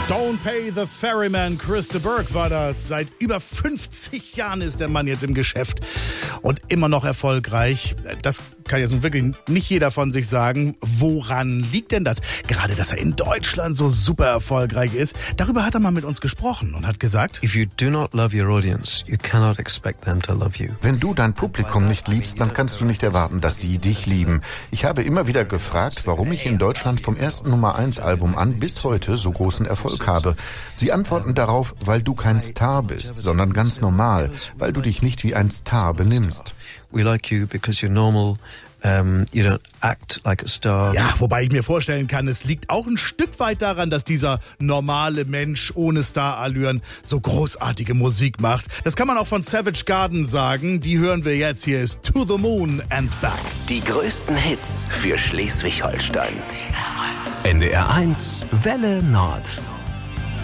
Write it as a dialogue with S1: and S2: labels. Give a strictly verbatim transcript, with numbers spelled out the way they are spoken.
S1: Don't Pay the Ferryman, Chris de Burgh war das. Seit über fünfzig Jahren ist der Mann jetzt im Geschäft und immer noch erfolgreich. Das kann jetzt nun wirklich nicht jeder von sich sagen. Woran liegt denn das? Gerade, dass er in Deutschland so super erfolgreich ist. Darüber hat er mal mit uns gesprochen und hat gesagt:
S2: If you do not love your audience, you cannot expect them to love you.
S3: Wenn du dein Publikum nicht liebst, dann kannst du nicht erwarten, dass sie dich lieben. Ich habe immer wieder gefragt, warum ich in Deutschland vom ersten Nummer eins Album an bis heute so großen Erfolg habe. Sie antworten darauf, weil du kein Star bist, sondern ganz normal, weil du dich nicht wie ein Star benimmst.
S2: We like you because you're normal. Um, you don't act like a star.
S1: Ja, wobei ich mir vorstellen kann, es liegt auch ein Stück weit daran, dass dieser normale Mensch ohne Starallüren so großartige Musik macht. Das kann man auch von Savage Garden sagen. Die hören wir jetzt. Hier ist To the Moon and Back.
S4: Die größten Hits für Schleswig-Holstein.
S5: N D R eins Welle Nord.